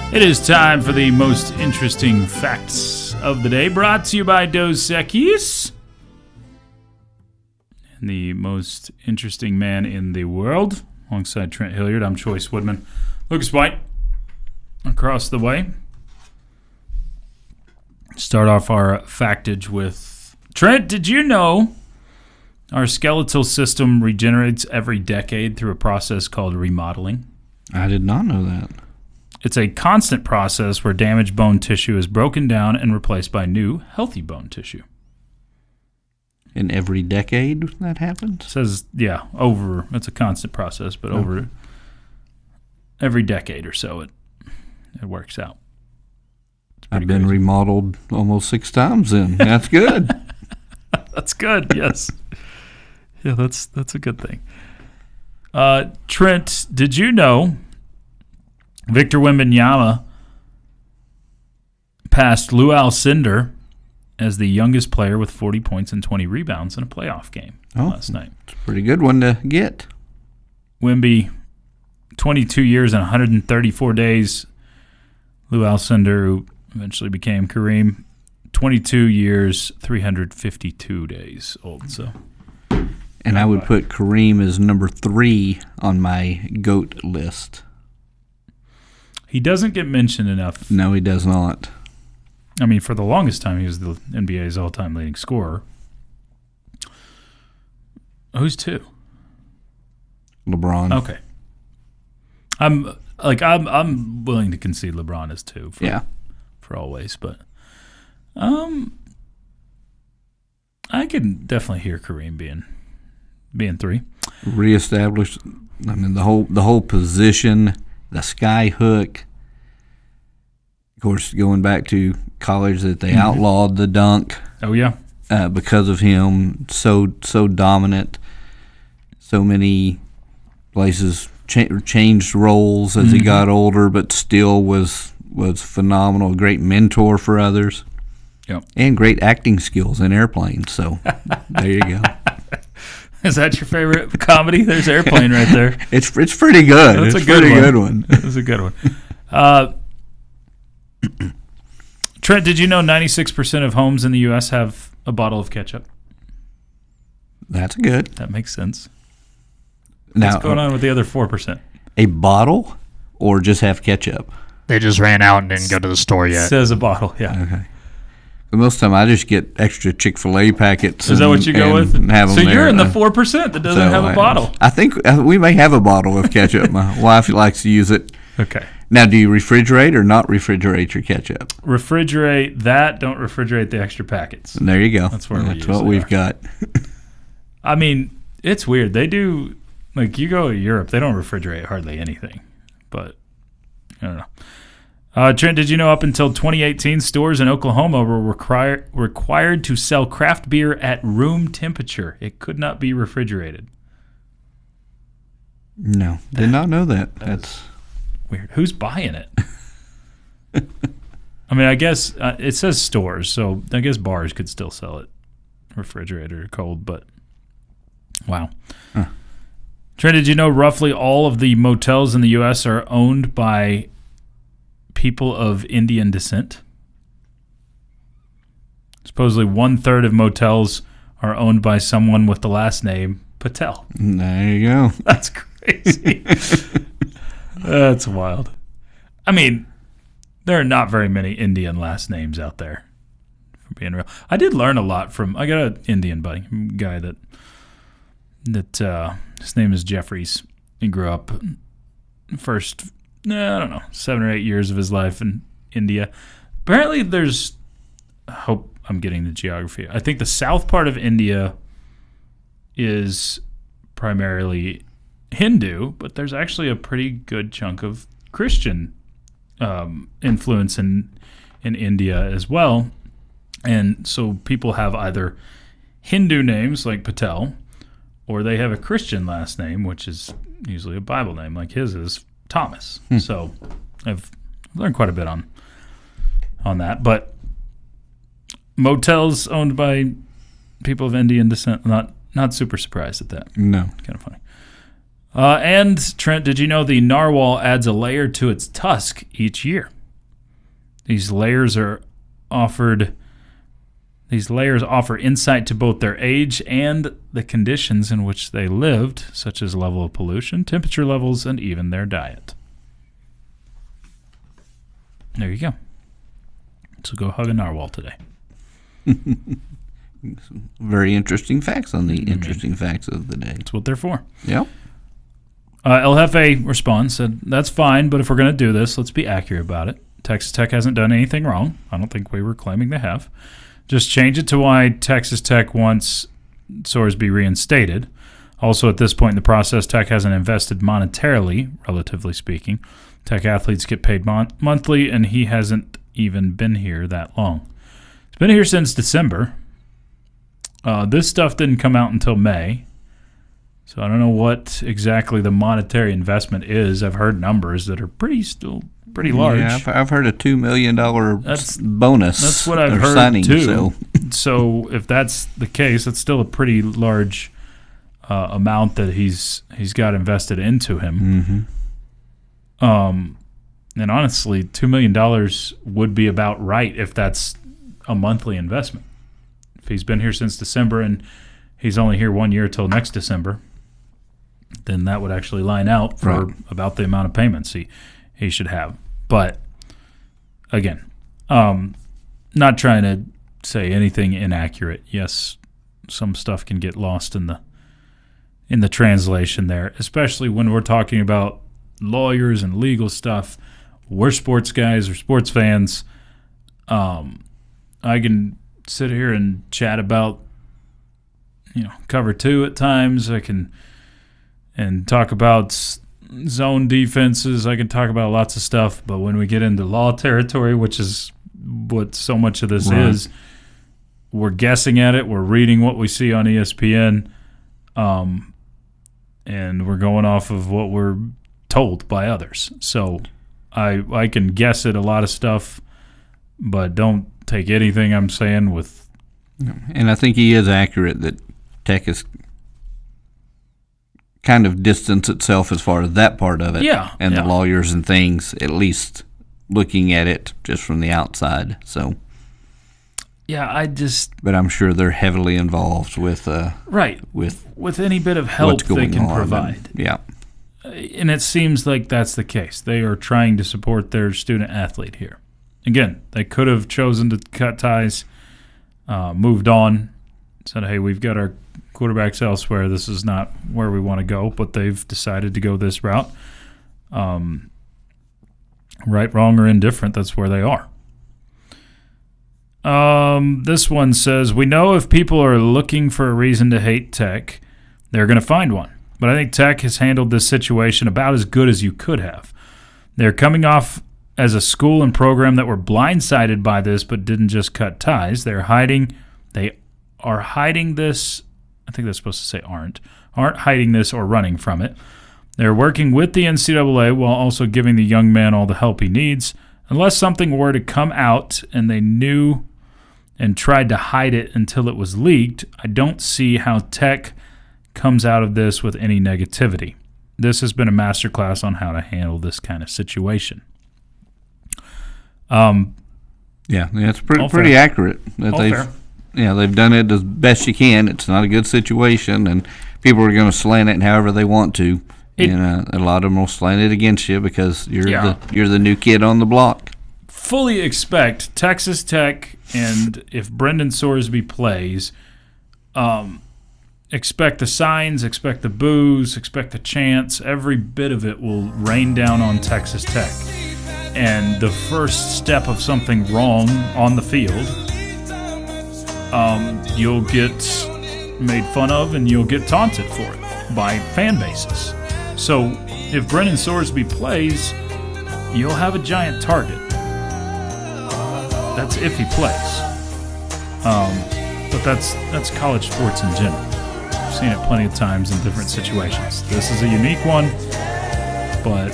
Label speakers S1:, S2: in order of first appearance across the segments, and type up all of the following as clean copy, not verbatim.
S1: It is time for the most interesting facts of the day, brought to you by Dos Equis. And the most interesting man in the world, alongside Trent Hilliard. I'm Choice Woodman. Lucas White, across the way. Start off our factage with Trent. Did you know our skeletal system regenerates every decade through a process called remodeling?
S2: I did not know that.
S1: It's a constant process where damaged bone tissue is broken down and replaced by new, healthy bone tissue.
S2: In every decade that happens?
S1: It says, it's a constant process, but over every decade or so it works out.
S2: I've been remodeled almost 6 times then. That's good.
S1: That's good, yes. Yeah, that's a good thing. Trent, did you know Victor Wembanyama passed Lou Alcindor as the youngest player with 40 points and 20 rebounds in a playoff game last night?
S2: It's a pretty good one to get.
S1: Wemby, 22 years and 134 days. Lou Alcindor, who eventually became Kareem, 22 years, 352 days old.
S2: And I would put Kareem as number 3 on my GOAT list.
S1: He doesn't get mentioned enough.
S2: No, he does not.
S1: I mean, for the longest time, he was the NBA's all-time leading scorer. Who's 2?
S2: LeBron.
S1: Okay. I'm willing to concede LeBron is 2 for always, but I can definitely hear Kareem being 3.
S2: Reestablished. I mean, the whole position, the sky hook. Of course, going back to college, that they outlawed the dunk.
S1: Oh yeah,
S2: because of him. So dominant. So many places changed roles as he got older, but still was phenomenal. A great mentor for others.
S1: Yep.
S2: And great acting skills in Airplane. So there you go.
S1: Is that your favorite comedy? There's Airplane right there.
S2: It's pretty good.
S1: That's
S2: it's
S1: a good
S2: pretty
S1: one.
S2: good one.
S1: That's a good one. Trent, did you know 96% of homes in the U.S. have a bottle of ketchup?
S2: That's good.
S1: That makes sense.
S2: Now,
S1: what's going on with the other 4%?
S2: A bottle or just have ketchup?
S3: They just ran out and didn't go to the store yet.
S1: Says a bottle, yeah.
S2: Okay. Most of the time, I just get extra Chick-fil-A packets.
S1: Is that what you go with?
S2: Have
S1: so
S2: them
S1: you're
S2: there.
S1: in the 4% that doesn't have a bottle.
S2: I think we may have a bottle of ketchup. My wife likes to use it.
S1: Okay.
S2: Now, do you refrigerate or not refrigerate your ketchup?
S1: Refrigerate that. Don't refrigerate the extra packets.
S2: And there you go.
S1: That's where
S2: That's what we've got.
S1: I mean, it's weird. They do, like, you go to Europe, they don't refrigerate hardly anything. But, I don't know. Trent, did you know up until 2018, stores in Oklahoma were required to sell craft beer at room temperature? It could not be refrigerated.
S2: No, did not know that. That's
S1: weird. Who's buying it? I mean, I guess it says stores, so I guess bars could still sell it refrigerated or cold, but wow.
S2: Huh.
S1: Trent, did you know roughly all of the motels in the U.S. are owned by people of Indian descent? Supposedly 1/3 of motels are owned by someone with the last name Patel.
S2: There you go.
S1: That's crazy. That's wild. I mean, there are not very many Indian last names out there, for being real. I did learn a lot from, I got an Indian buddy, guy that his name is Jeffries. He grew up first, I don't know, 7 or 8 years of his life in India. Apparently there's, I hope I'm getting the geography. I think the south part of India is primarily Hindu, but there's actually a pretty good chunk of Christian influence in India as well. And so people have either Hindu names like Patel, or they have a Christian last name, which is usually a Bible name, like his is Thomas. So I've learned quite a bit on that. But motels owned by people of Indian descent, not super surprised at that.
S2: No.
S1: Kind of funny. And Trent, did you know the narwhal adds a layer to its tusk each year? These layers offer insight to both their age and the conditions in which they lived, such as level of pollution, temperature levels, and even their diet. There you go. So go hug a narwhal today.
S2: Very interesting facts on the interesting facts of the day.
S1: That's what they're for.
S2: Yep.
S1: El Jefe responds, said, that's fine, but if we're going to do this, let's be accurate about it. Texas Tech hasn't done anything wrong. I don't think we were claiming they have. Just change it to why Texas Tech wants Sorsby reinstated. Also, at this point in the process, Tech hasn't invested monetarily, relatively speaking. Tech athletes get paid monthly, and he hasn't even been here that long. He's been here since December. This stuff didn't come out until May. So I don't know what exactly the monetary investment is. I've heard numbers that are pretty large.
S2: Yeah, I've heard a $2 million bonus.
S1: That's what I've heard
S2: signing,
S1: too. So if that's the case, it's still a pretty large amount that he's got invested into him.
S2: Mm-hmm.
S1: And honestly, $2 million would be about right if that's a monthly investment. If he's been here since December and he's only here 1 year till next December, then that would actually line out for about the amount of payments he should have. But again, not trying to say anything inaccurate. Yes, some stuff can get lost in the translation there, especially when we're talking about lawyers and legal stuff. We're sports guys or sports fans. I can sit here and chat about cover two at times. I can and talk about zone defenses. I can talk about lots of stuff, but when we get into law territory, which is what so much of this is, we're guessing at it. We're reading what we see on ESPN, and we're going off of what we're told by others. So I can guess at a lot of stuff, but don't take anything I'm saying with.
S2: And I think he is accurate that Tech is kind of distanced itself as far as that part of it. And the lawyers and things, at least looking at it just from the outside. So.
S1: Yeah,
S2: But I'm sure they're heavily involved with.
S1: With any bit of help they can provide. And it seems like that's the case. They are trying to support their student athlete here. Again, they could have chosen to cut ties, moved on, said, hey, we've got our quarterbacks elsewhere. This is not where we want to go, but they've decided to go this route. Right, wrong, or indifferent, that's where they are. This one says, we know if people are looking for a reason to hate Tech, they're going to find one. But I think Tech has handled this situation about as good as you could have. They're coming off as a school and program that were blindsided by this but didn't just cut ties. They are hiding this. I think that's supposed to say aren't hiding this or running from it. They're working with the NCAA while also giving the young man all the help he needs. Unless something were to come out and they knew and tried to hide it until it was leaked, I don't see how Tech comes out of this with any negativity. This has been a masterclass on how to handle this kind of situation.
S2: It's pretty accurate. They've done it as best you can. It's not a good situation, and people are going to slant it however they want to. And a lot of them will slant it against you because you're the new kid on the block.
S1: Fully expect Texas Tech, and if Brendan Sorsby plays, expect the signs, expect the boos, expect the chants. Every bit of it will rain down on Texas Tech. And the first step of something wrong on the field, you'll get made fun of and you'll get taunted for it by fan bases. So if Brendan Sorsby plays, you'll have a giant target. That's if he plays. But that's college sports in general. I've seen it plenty of times in different situations. This is a unique one, but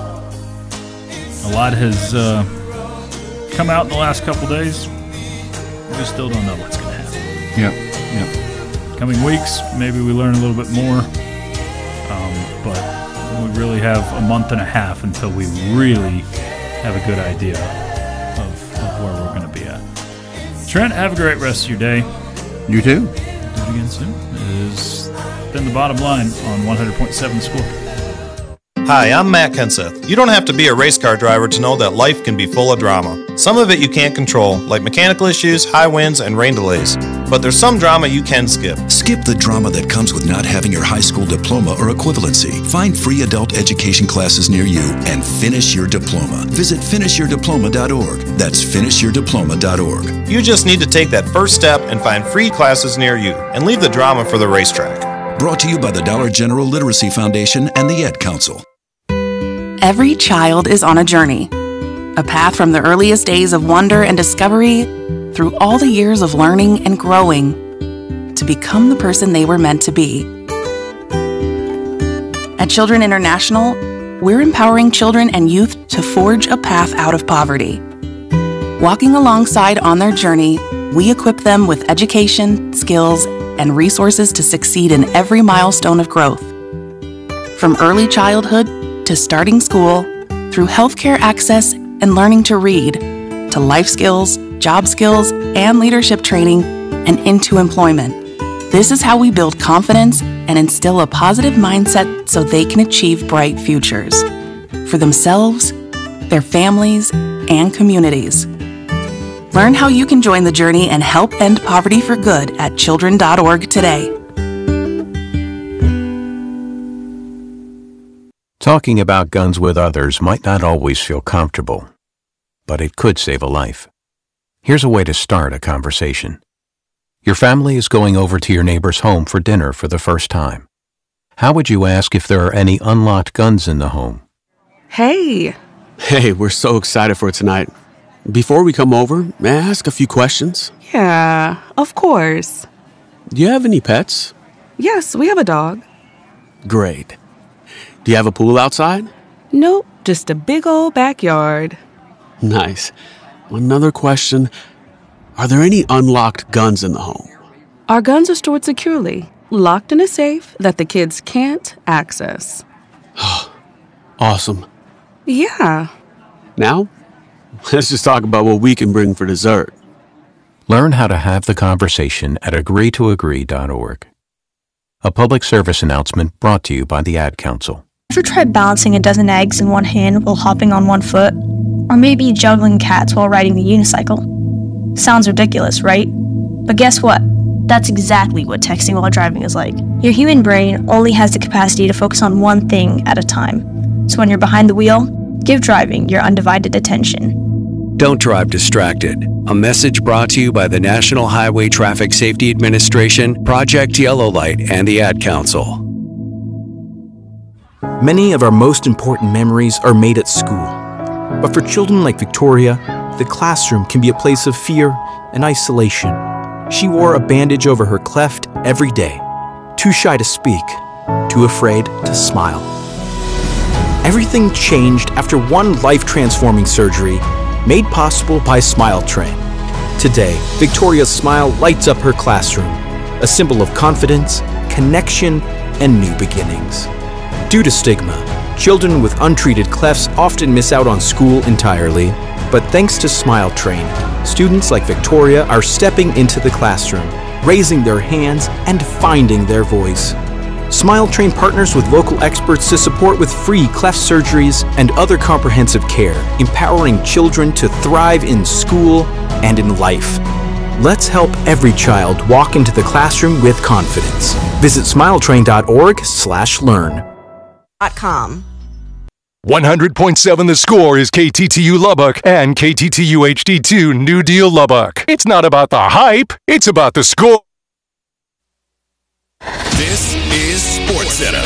S1: a lot has come out in the last couple days. We still don't know what's going to happen.
S2: Yep.
S1: Coming weeks, maybe we learn a little bit more. But we really have a month and a half until we really have a good idea of where we're going to be at. Trent, have a great rest of your day.
S2: You too.
S1: Do it again soon. It has been The Bottom Line on 100.7 The Score.
S4: Hi, I'm Matt Kenseth. You don't have to be a race car driver to know that life can be full of drama. Some of it you can't control, like mechanical issues, high winds, and rain delays. But there's some drama you can skip.
S5: Skip the drama that comes with not having your high school diploma or equivalency. Find free adult education classes near you and finish your diploma. Visit finishyourdiploma.org. That's finishyourdiploma.org.
S4: You just need to take that first step and find free classes near you, and leave the drama for the racetrack.
S5: Brought to you by the Dollar General Literacy Foundation and the Ed Council.
S6: Every child is on a journey, a path from the earliest days of wonder and discovery through all the years of learning and growing to become the person they were meant to be. At Children International, we're empowering children and youth to forge a path out of poverty. Walking alongside on their journey, we equip them with education, skills, and resources to succeed in every milestone of growth. From early childhood to starting school, through healthcare access and learning to read, to life skills, job skills, and leadership training, and into employment. This is how we build confidence and instill a positive mindset so they can achieve bright futures for themselves, their families, and communities. Learn how you can join the journey and help end poverty for good at children.org today.
S7: Talking about guns with others might not always feel comfortable, but it could save a life. Here's a way to start a conversation. Your family is going over to your neighbor's home for dinner for the first time. How would you ask if there are any unlocked guns in the home?
S8: Hey, we're so excited for tonight. Before we come over, may I ask a few questions?
S6: Yeah, of course.
S8: Do you have any pets?
S6: Yes, we have a dog.
S8: Great. Do you have a pool outside?
S6: Nope, just a big old backyard.
S8: Nice. Another question. Are there any unlocked guns in the home?
S6: Our guns are stored securely, locked in a safe that the kids can't access.
S8: Awesome.
S6: Yeah.
S8: Now, let's just talk about what we can bring for dessert.
S7: Learn how to have the conversation at agreetoagree.org. A public service announcement brought to you by the Ad Council.
S9: Ever tried balancing a dozen eggs in one hand while hopping on one foot? Or maybe juggling cats while riding the unicycle? Sounds ridiculous, right? But guess what? That's exactly what texting while driving is like. Your human brain only has the capacity to focus on one thing at a time. So when you're behind the wheel, give driving your undivided attention.
S10: Don't drive distracted. A message brought to you by the National Highway Traffic Safety Administration, Project Yellow Light, and the Ad Council.
S11: Many of our most important memories are made at school. But for children like Victoria, the classroom can be a place of fear and isolation. She wore a bandage over her cleft every day, too shy to speak, too afraid to smile. Everything changed after one life-transforming surgery made possible by Smile Train. Today, Victoria's smile lights up her classroom, a symbol of confidence, connection, and new beginnings. Due to stigma, children with untreated clefts often miss out on school entirely, but thanks to Smile Train, students like Victoria are stepping into the classroom, raising their hands, and finding their voice. Smile Train partners with local experts to support with free cleft surgeries and other comprehensive care, empowering children to thrive in school and in life. Let's help every child walk into the classroom with confidence. Visit smiletrain.org/learn.
S12: 100.7 The Score is KTTU Lubbock and KTTU HD2 New Deal Lubbock. It's not about the hype, it's about the score.
S13: This is SportsCenter.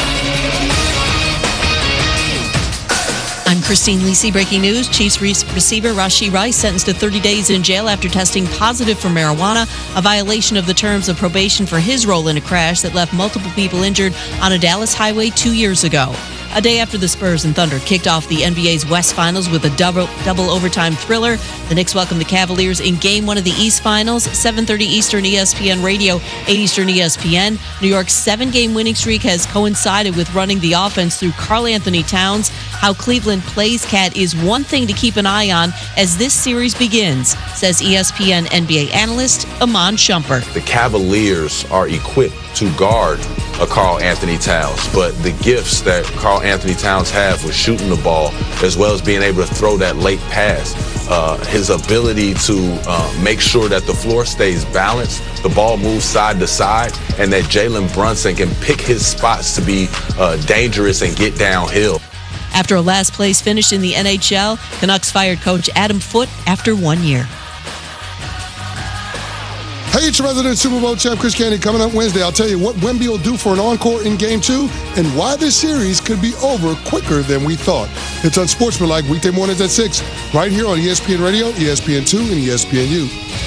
S14: I'm Christine Lisi. Breaking news. Chiefs receiver Rashee Rice sentenced to 30 days in jail after testing positive for marijuana, a violation of the terms of probation for his role in a crash that left multiple people injured on a Dallas highway 2 years ago. A day after the Spurs and Thunder kicked off the NBA's West Finals with a double overtime thriller, the Knicks welcomed the Cavaliers in Game 1 of the East Finals, 7:30 Eastern ESPN Radio, 8 Eastern ESPN. New York's 7-game winning streak has coincided with running the offense through Karl Anthony Towns. How Cleveland plays Cat is one thing to keep an eye on as this series begins, says ESPN NBA analyst Iman Shumpert.
S15: The Cavaliers are equipped to guard a Karl Anthony Towns, but the gifts that Karl Anthony Towns have with shooting the ball, as well as being able to throw that late pass, his ability to make sure that the floor stays balanced, the ball moves side to side, and that Jalen Brunson can pick his spots to be dangerous and get downhill.
S14: After a last place finish in the NHL, Canucks fired coach Adam Foote after 1 year.
S16: Hey, it's your resident Super Bowl champ, Chris Candy. Coming up Wednesday, I'll tell you what Wemby will do for an encore in Game 2 and why this series could be over quicker than we thought. It's Unsportsmanlike, weekday mornings at 6, right here on ESPN Radio, ESPN2, and ESPNU.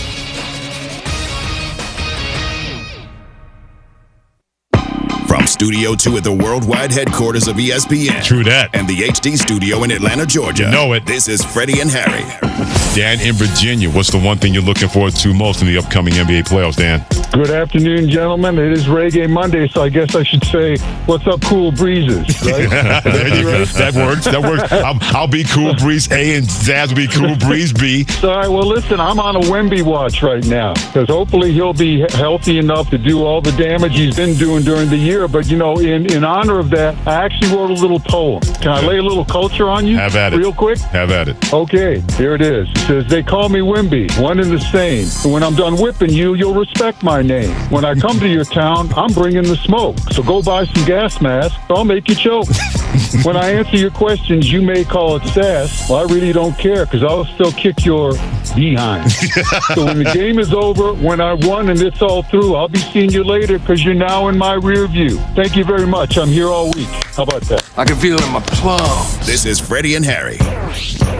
S13: From Studio 2 at the worldwide headquarters of ESPN.
S17: True that.
S13: And the HD studio in Atlanta, Georgia.
S17: You know it.
S13: This is Freddie and Harry.
S17: Dan, in Virginia, what's the one thing you're looking forward to most in the upcoming NBA playoffs, Dan?
S18: Good afternoon, gentlemen. It is Reggae Monday, so I guess I should say, what's up, Cool Breezes, right?
S17: There you go. That works. That works. I'll be Cool Breeze A and Zaz will be Cool Breeze B.
S18: All right, well, listen, I'm on a Wemby watch right now because hopefully he'll be healthy enough to do all the damage he's been doing during the year. But, you know, in honor of that, I actually wrote a little poem. Can I lay a little culture on you?
S17: Have at it.
S18: Real quick?
S17: Have at it.
S18: Okay, here it is. It says, they call me Wemby, one and the same. But when I'm done whipping you, you'll respect my name. When I come to your town, I'm bringing the smoke. So go buy some gas masks, I'll make you choke. When I answer your questions, you may call it sass. Well, I really don't care because I'll still kick your behind. So when the game is over, when I won and it's all through, I'll be seeing you later because you're now in my rear view. Thank you very much. I'm here all week. How about that?
S13: I can feel it in my plum. This is Freddie and Harry.